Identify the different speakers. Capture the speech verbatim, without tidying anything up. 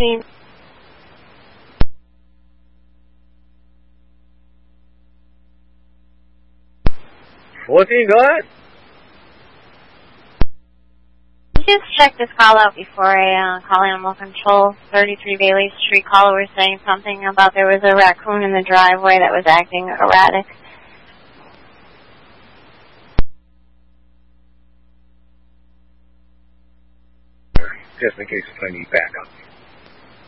Speaker 1: fourteen.
Speaker 2: fourteen, go ahead.
Speaker 1: Just check this call out before I uh, call Animal Control. thirty-three Bailey Street caller was saying something about there was a raccoon in the driveway that was acting erratic.
Speaker 2: Just in case if I need backup.